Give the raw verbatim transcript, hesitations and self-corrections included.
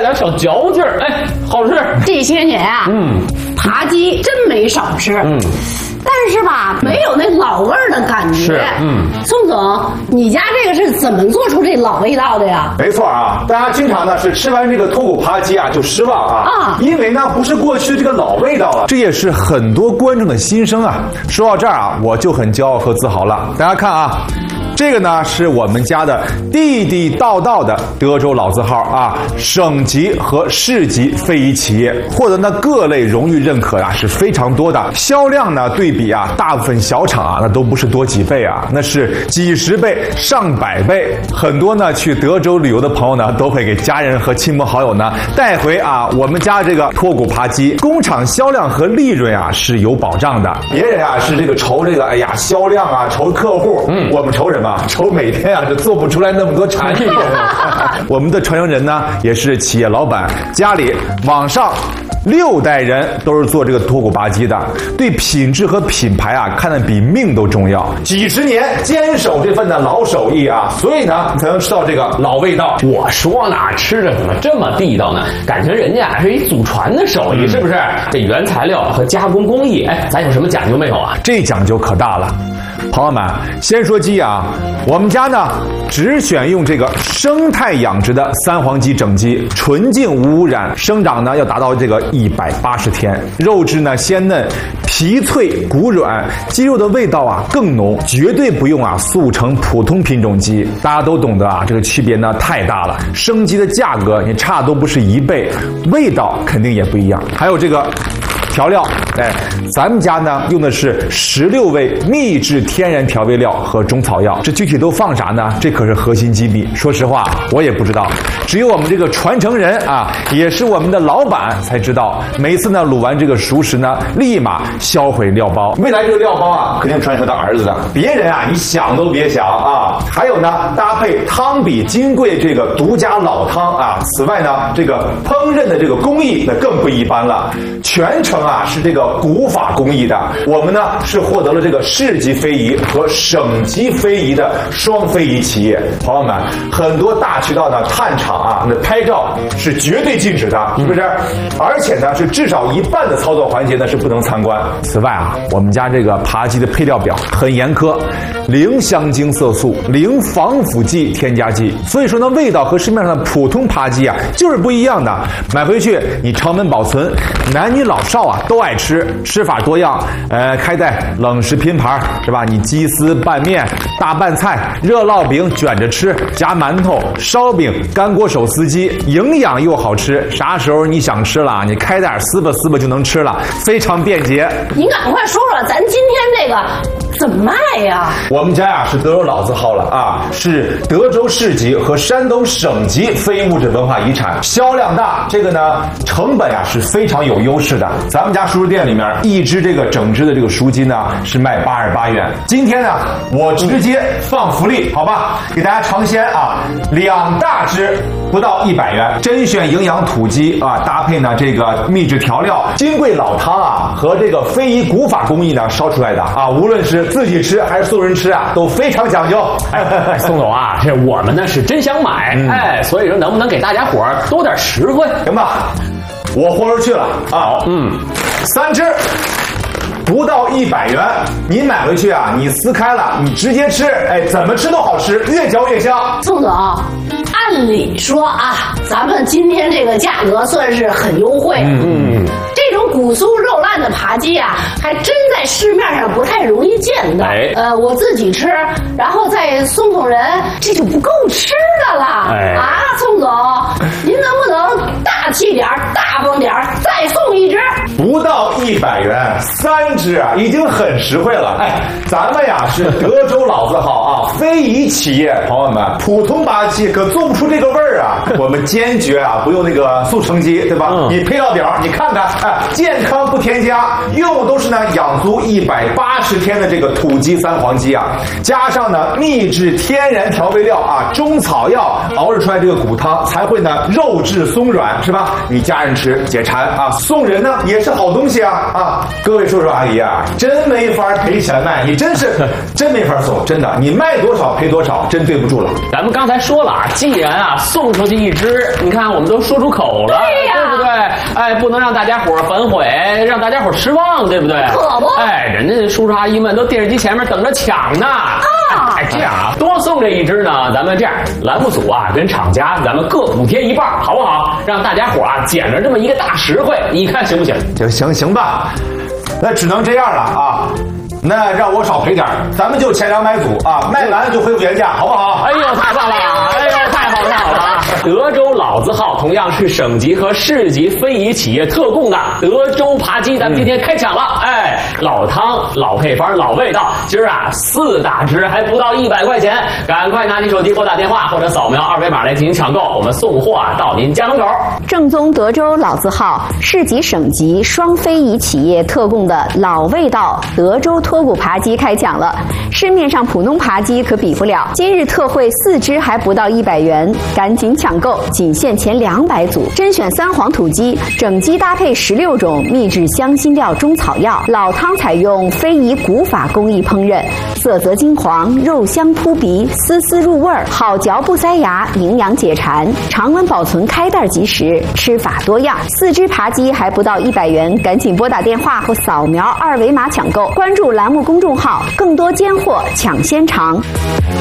点小嚼劲儿，哎，好吃。 这些年啊，嗯，扒鸡真没少吃，嗯。但是吧，没有那老味儿的感觉。 是，嗯， 宋总，你家这个是怎么做出这老味道的呀？ 没错啊，大家经常呢是吃完这个脱骨扒鸡啊就失望啊，啊，因为呢不是过去的这个老味道了，这也是很多观众的心声啊。说到这儿啊，我就很骄傲和自豪了。大家看啊。这个呢是我们家的地地道道的德州老字号啊，省级和市级非遗企业，获得呢各类荣誉认可啊是非常多的。销量呢对比啊大部分小厂啊那都不是多几倍啊，那是几十倍、上百倍。很多呢去德州旅游的朋友呢都会给家人和亲朋好友呢带回啊我们家这个脱骨扒鸡。工厂销量和利润啊是有保障的。别人啊是这个愁这个哎呀销量啊愁客户，嗯，我们愁什么？愁每天啊，就做不出来那么多产品。我们的传承人呢，也是企业老板，家里往上六代人都是做这个脱骨扒鸡的，对品质和品牌啊看得比命都重要。几十年坚守这份的老手艺啊，所以呢才能吃到这个老味道。 我说呢，吃着怎么这么地道呢？感觉人家是一祖传的手艺，嗯、是不是？这原材料和加工工艺，哎，咱有什么讲究没有啊？ 这讲究可大了。朋友们，先说鸡啊，我们家呢只选用这个生态养殖的三黄鸡整鸡，纯净无污染，生长呢要达到这个一百八十天，肉质呢鲜嫩，皮脆骨软，鸡肉的味道啊更浓，绝对不用啊速成普通品种鸡。大家都懂得啊，这个区别呢太大了，生鸡的价格你差都不是一倍，味道肯定也不一样。还有这个调料，哎，咱们家呢用的是十六味秘制天然调味料和中草药，这具体都放啥呢？这可是核心机密。说实话，我也不知道，只有我们这个传承人啊，也是我们的老板才知道。每次呢卤完这个熟食呢，立马销毁料包。未来这个料包啊，肯定传承到儿子的，别人啊你想都别想啊。还有呢，搭配汤比金贵这个独家老汤啊。此外呢，这个烹饪的这个工艺那更不一般了，全程啊是这个古法工艺的。我们呢是获得了这个市级非遗和省级非遗的双非遗企业。朋友们，很多大渠道呢探厂啊，那拍照是绝对禁止的，是不是？而且呢是至少一半的操作环节呢是不能参观。此外啊，我们家这个扒鸡的配料表很严苛，零香精色素，零防腐剂添加剂，所以说呢味道和市面上的普通扒鸡啊就是不一样的。买回去你常温保存，男女老少啊都爱吃，吃法多样，呃，开在冷食拼盘是吧？你鸡丝拌面、大拌菜、热烙饼卷着吃，夹馒头、烧饼、干锅手撕鸡，营养又好吃。啥时候你想吃了，你开点撕吧撕吧就能吃了，非常便捷。 您赶快说说，咱今天这个怎么卖呀？ 我们家呀是德州老字号了啊，是德州市级和山东省级非物质文化遗产，销量大，这个呢成本呀是非常有优势的。咱们家熟食店里面一只这个整只的这个熟鸡呢是卖八十八元。今天呢我直接放福利，好吧，给大家尝鲜啊，两大只不到一百元，甄选营养土鸡啊，搭配呢这个秘制调料、金贵老汤啊和这个非遗古法工艺呢烧出来的啊，无论是自己吃还是送人吃啊都非常讲究。 哎，宋总啊，这我们呢是真想买，嗯、哎，所以说能不能给大家伙儿多点实惠？ 行吧，我豁出去了啊，嗯，三只。不到一百元，你买回去啊，你撕开了，你直接吃，哎，怎么吃都好吃，越嚼越香。 宋总，按理说啊，咱们今天这个价格算是很优惠。嗯嗯。这种骨酥肉烂的扒鸡啊，还真在市面上不太容易见到。哎、呃，我自己吃，然后再送送人，这就不够吃的了。哎、啊，宋总，您能不能大气点、大方点，再送一只？ 不到一百元，三只啊，已经很实惠了。哎，咱们呀是德州老字号啊，非遗企业，朋友们，普通扒鸡可做不出这个味儿啊。我们坚决啊不用那个速成鸡，对吧？嗯、你配料表你看看，哎。健康不添加，用都是呢养足一百八十天的这个土鸡三黄鸡啊，加上呢秘制天然调味料啊，中草药熬制出来这个骨汤才会呢肉质松软，是吧？你家人吃解馋啊，送人呢也是好东西啊。 啊，各位叔叔阿姨啊，真没法赔钱卖，你真是真没法送，真的，你卖多少赔多少，真对不住了。 咱们刚才说了啊，既然啊送出去一只，你看我们都说出口了， 对呀， 对不对？哎，不能让大家伙反悔，让大家伙失望，对不对？ 可不。 哎，人家叔叔阿姨们都电视机前面等着抢呢。啊，哎，这样啊，多送这一只呢，咱们这样，栏目组啊跟厂家咱们各补贴一半，好不好？让大家伙啊捡着这么一个大实惠，你看行不行？ 就行行吧，那只能这样了啊。那让我少赔点，咱们就前两百组啊，卖完了就恢复原价，好不好？ 哎呦，太棒了！哎呦，太好了，太好了！德州老字号同样是省级和市级非遗企业特供的德州扒鸡，咱们今天开抢了！哎，老汤、老配方、老味道，今儿啊四大只还不到一百块钱，赶快拿起手机拨打电话或者扫描二维码来进行抢购，我们送货啊到您家门口。 正宗德州老字号、市级省级双非遗企业特供的老味道德州脱骨扒鸡开抢了，市面上普通扒鸡可比不了，今日特惠四只还不到一百元，赶紧抢购，仅限前两百组，甄选三黄土鸡，整鸡搭配十六种秘制香辛料中草药，老汤采用非遗古法工艺烹饪，色泽金黄，肉香扑鼻，丝丝入味儿，好嚼不塞牙，营养解馋，常温保存开袋即食，吃法多样。四只扒鸡还不到一百元，赶紧拨打电话或扫描二维码抢购，关注栏目公众号，更多尖货抢先尝。